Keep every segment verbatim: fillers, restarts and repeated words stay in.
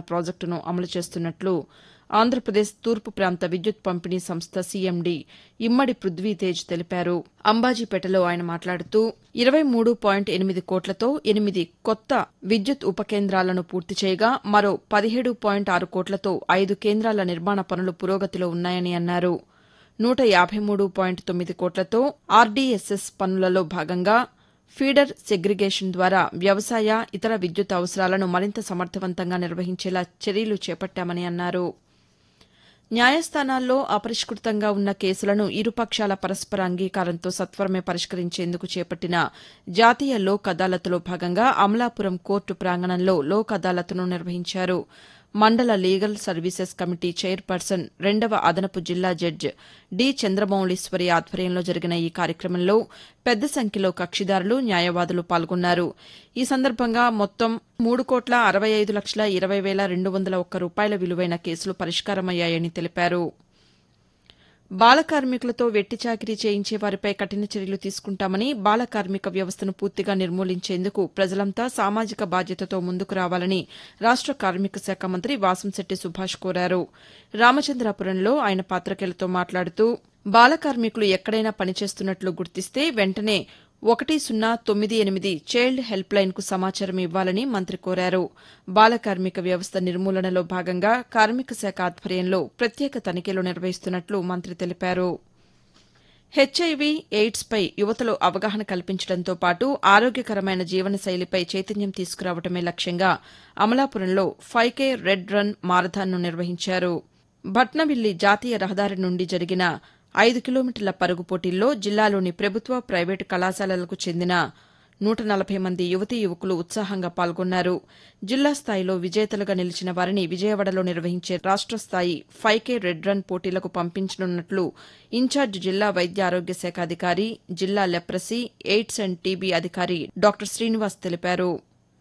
ప్రాజెక్టును అమలు చేస్తున్నట్లు ఆంధ్రప్రదేశ్ తూర్పు ప్రాంత విద్యుత్ పంపిణీ సంస్థ సీఎండీ ఇమ్మడి పృథ్వీతేజ్ తెలిపారు. అంబాజీపేటలో ఆయన మాట్లాడుతూ ఇరవై మూడు పాయింట్ ఎనిమిది కోట్లతో ఎనిమిది కొత్త విద్యుత్ ఉప కేంద్రాలను పూర్తి చేయగా మరో పదిహేడు పాయింట్ ఆరు కోట్లతో ఐదు కేంద్రాల నిర్మాణ పనులు పురోగతిలో ఉన్నాయని అన్నారు. నూట యాభై మూడు పాయింట్ తొమ్మిది కోట్లతో ఆర్డీఎస్ఎస్ పనులలో భాగంగా ఫీడర్ సెగ్రిగేషన్ ద్వారా వ్యవసాయ ఇతర విద్యుత్ అవసరాలను మరింత సమర్థవంతంగా నిర్వహించేలా చర్యలు చేపట్టామని అన్నారు. న్యాయస్థానాల్లో అపరిష్కృతంగా ఉన్న కేసులను ఇరుపక్షాల పరస్పర అంగీకారంతో సత్వరమే పరిష్కరించేందుకు చేపట్టిన జాతీయ లోక్ అదాలత్లో భాగంగా అమలాపురం కోర్టు ప్రాంగణంలో లోక్ అదాలత్ను నిర్వహించారు. మండల లీగల్ సర్వీసెస్ కమిటీ చైర్పర్సన్ రెండవ అదనపు జిల్లా జడ్జి డి చంద్రమౌళీశ్వరి ఆధ్వర్యంలో జరిగిన ఈ కార్యక్రమంలో పెద్ద సంఖ్యలో కక్షిదారులు న్యాయవాదులు పాల్గొన్నారు. ఈ సందర్భంగా మొత్తం మూడు కోట్ల అరవై ఐదు లక్షల ఇరవై వేల రెండు వందల ఒక్క రూపాయల విలువైన కేసులు పరిష్కారమయ్యాయని తెలిపారు. బాల కార్మికులతో వెట్టి చాకిరీ చేయించే వారిపై కఠిన చర్యలు తీసుకుంటామని, బాల కార్మిక వ్యవస్థను పూర్తిగా నిర్మూలించేందుకు ప్రజలంతా సామాజిక బాధ్యతతో ముందుకు రావాలని రాష్ట కార్మిక శాఖ మంత్రి వాసంశెట్టి సుభాష్ కోరారు. రామచంద్రాపురంలో ఆయన పాతికేయులతో మాట్లాడుతూ బాల కార్మికులు ఎక్కడైనా పనిచేస్తున్నట్లు గుర్తిస్తే వెంటనే ఒకటి సున్నా తొమ్మిది ఎనిమిది చైల్డ్ హెల్ప్ లైన్కు సమాచారం ఇవ్వాలని మంత్రి కోరారు. బాల కార్మిక వ్యవస్థ నిర్మూలనలో భాగంగా కార్మిక శాఖ ఆధ్వర్యంలో ప్రత్యేక తనిఖీలు నిర్వహిస్తున్నట్లు మంత్రి తెలిపారు. హెచ్ఐవీ ఎయిడ్స్పై యువతలో అవగాహన కల్పించడంతో పాటు ఆరోగ్యకరమైన జీవనశైలిపై చైతన్యం తీసుకురావడమే లక్ష్యంగా అమలాపురంలో ఫైవ్ కే రెడ్ రన్ మారథాన్ను నిర్వహించారు. భట్నవిల్లి జాతీయ రహదారి నుండి జరిగిన ఐదు కిలోమీటర్ల పరుగు పోటీల్లో జిల్లాలోని ప్రభుత్వ, ప్రైవేటు కళాశాలలకు చెందిన నూట నలభై మంది యువతీ యువకులు ఉత్సాహంగా పాల్గొన్నారు. జిల్లా స్థాయిలో విజేతలుగా నిలిచిన వారిని విజయవాడలో నిర్వహించే రాష్ట స్థాయి ఫైవ్ కే రెడ్ రన్ పోటీలకు పంపించనున్నట్లు ఇన్ఛార్జి జిల్లా వైద్య ఆరోగ్య శాఖ అధికారి, జిల్లా లెప్రసీ, ఎయిడ్స్ అండ్ టీబీ అధికారి డాక్టర్ శ్రీనివాస్ తెలిపారు.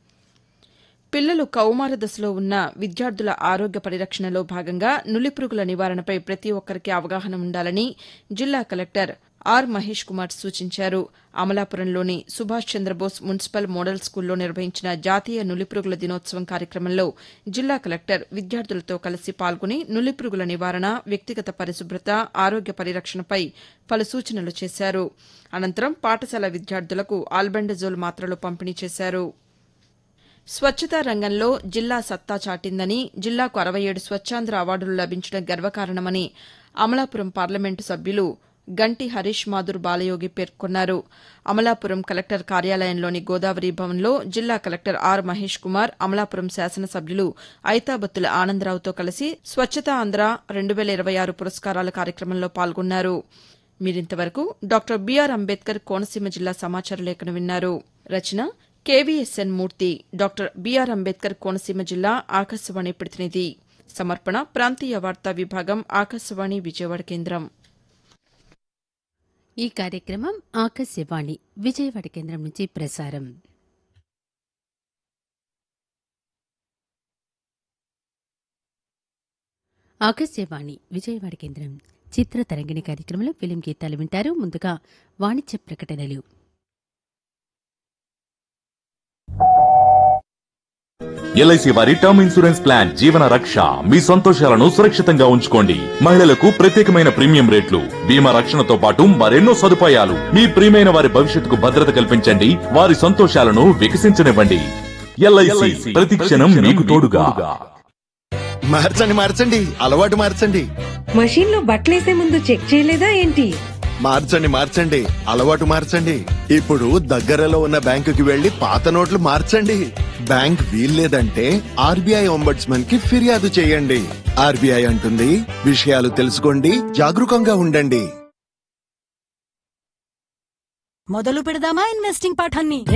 పిల్లలు కౌమార దశలో ఉన్న విద్యార్థుల ఆరోగ్య పరిరక్షణలో భాగంగా నులిపురుగుల నివారణపై ప్రతి ఒక్కరికి అవగాహన ఉండాలని జిల్లా కలెక్టర్ ఆర్ మహేష్ కుమార్ సూచించారు. అమలాపురంలోని సుభాష్ చంద్రబోస్ మున్సిపల్ మోడల్ స్కూల్లో నిర్వహించిన జాతీయ నులిపురుగుల దినోత్సవం కార్యక్రమంలో జిల్లా కలెక్టర్ విద్యార్థులతో కలిసి పాల్గొని నులిపురుగుల నివారణ, వ్యక్తిగత పరిశుభ్రత, ఆరోగ్య పరిరక్షణపై పలు సూచనలు చేశారు. అనంతరం పాఠశాల విద్యార్థులకు ఆల్బెండజోల్ మాత్రలు పంపిణీ చేశారు. స్వచ్ఛతా రంగంలో జిల్లా సత్తా చాటిందని, జిల్లాకు అరవై ఏడు స్వచ్ఛాంధ్ర అవార్డులు లభించడం గర్వకారణమని అమలాపురం పార్లమెంటు సభ్యులు గంటి హరీష్ మాధుర్ బాలయోగి పేర్కొన్నారు. అమలాపురం కలెక్టర్ కార్యాలయంలోని గోదావరి భవన్లో జిల్లా కలెక్టర్ ఆర్ మహేష్ కుమార్, అమలాపురం శాసనసభ్యులు ఐతాబత్తుల ఆనందరావుతో కలిసి స్వచ్ఛతా ఆంధ్ర రెండు వేల ఇరవై ఆరు పురస్కారాల కార్యక్రమంలో పాల్గొన్నారు. మీరింతవరకు డాక్టర్ బీఆర్ అంబేద్కర్ కోనసీమ జిల్లా సమాచార లేఖను విన్నారు. రచన కేవీఎస్ఎన్ మూర్తి. డాక్టర్ బీఆర్ అంబేద్కర్ కోనసీమ జిల్లా ఆకాశవాణి ప్రతినిధి. సమర్పణ ప్రాంతీయ వార్తా విభాగం, ఆకాశవాణి విజయవాడ కేంద్రం. ఈ కార్యక్రమం ఆకాశవాణి విజయవాడ కేంద్రం నుంచి ప్రసారం. ఆకాశవాణి విజయవాడ కేంద్రం చిత్ర తరంగిణి కార్యక్రమంలో ఫిలిం గీతాలు వింటారు. ముందుగా వాణిజ్య ప్రకటనలు. ఎల్ఐసి వారి టర్మ్ ఇన్సూరెన్స్ ప్లాన్ జీవన రక్ష. మీ సంతోషాలను సురక్షితంగా ఉంచుకోండి. మహిళలకు ప్రత్యేకమైన ప్రీమియం రేట్లు, బీమా రక్షణతో పాటు మరెన్నో సదుపాయాలు. మీ ప్రియమైన వారి భవిష్యత్తుకు భద్రత కల్పించండి. వారి సంతోషాలను వికసించనివ్వండి. ఎల్ఐసి ప్రతి క్షణం మీకు తోడుగా. మార్చండి మార్చండి అలవాటు మార్చండి. మషీన్ లో బట్టలేసే ముందు చెక్ చేయలేదా ఏంటి? మార్చండి మార్చండి అలవాటు మార్చండి. ఇప్పుడు దగ్గరలో ఉన్న బ్యాంకుకి వెళ్లి పాత నోట్లు మార్చండి. బ్యాంక్ వీల్లేదంటే ఆర్బీఐ ఒంబడ్స్మన్ కి ఫిర్యాదు చేయండి. ఆర్బీఐ అంటుంది, విషయాలు తెలుసుకోండి, జాగరూకంగా ఉండండి. మొదలు పెడదామా ఇన్వెస్టింగ్ పాఠాన్ని?